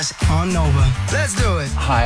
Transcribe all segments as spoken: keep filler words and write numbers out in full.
On Nova. Let's do it. Hi,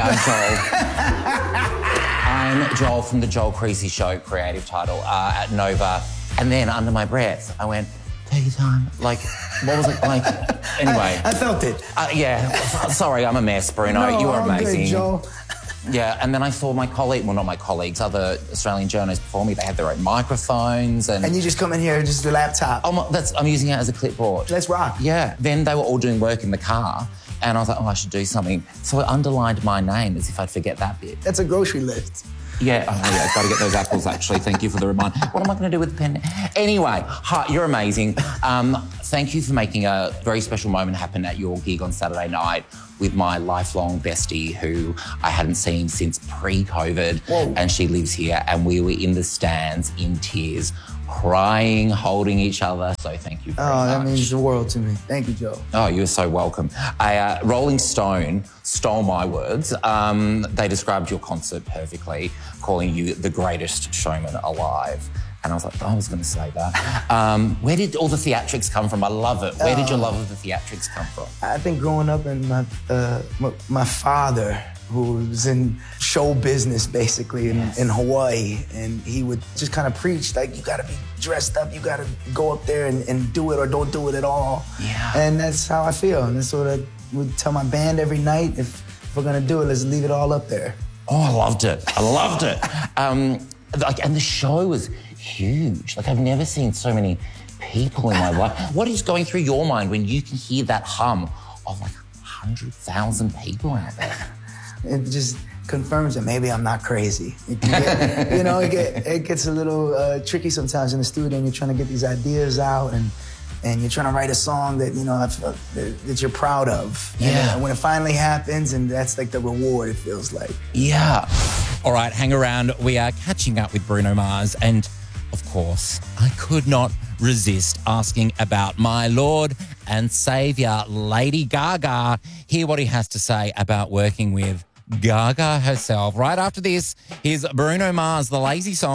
I'm Joel. I'm Joel from the Joel Creasy Show, creative title, uh, at Nova. And then under my breath, I went, take your time. Like, what was it like? Anyway. I, I felt it. Uh, yeah. Sorry, I'm a mess, Bruno. No, you were I'm amazing. Good, Joel. Yeah, and then I saw my colleague, well, not my colleagues, other Australian journalists before me. They had their own microphones and... And you just come in here, just the laptop. Oh, my, that's, I'm using it as a clipboard. Let's rock. Yeah. Then they were all doing work in the car, and I was like, oh, I should do something. So I underlined my name as if I'd forget that bit. That's a grocery list. Yeah, oh yeah, got to get those apples, actually. Thank you for the reminder. What am I going to do with the pen? Anyway, hi, you're amazing. Um, thank you for making a very special moment happen at your gig on Saturday night with my lifelong bestie who I hadn't seen since pre-COVID. Whoa. And she lives here, and we were in the stands in tears, crying, holding each other. So thank you very oh, much. that means the world to me. Thank you, Joe. Oh, you're so welcome. A, uh, Rolling Stone stole my words. Um, they described your concert perfectly, calling you the greatest showman alive. And I was like, oh, I was going to say that. Um, where did all the theatrics come from? I love it. Where did your love of the theatrics come from? I think growing up in my, uh, my, my father, who was in show business, basically, in, yes. in Hawaii, and he would just kind of preach, like, you got to be dressed up, you got to go up there and, and do it or don't do it at all. Yeah. And that's how I feel. And that's what I would tell my band every night. If, if we're going to do it, let's leave it all up there. Oh, I loved it. I loved it. Um, like, and the show was huge. Like, I've never seen so many people in my life. What is going through your mind when you can hear that hum of like one hundred thousand people out there? It just confirms that maybe I'm not crazy. It can get, you know, it, get, it gets a little uh, tricky sometimes in the studio, and you're trying to get these ideas out, and and you're trying to write a song that, you know, I feel, that, that you're proud of. Yeah. And when it finally happens, and that's like the reward, it feels like. Yeah. All right, hang around. We are catching up with Bruno Mars, and of course, I could not resist asking about my Lord and Saviour, Lady Gaga. Hear what he has to say about working with Gaga herself. Right after this, here's Bruno Mars, The Lazy Song.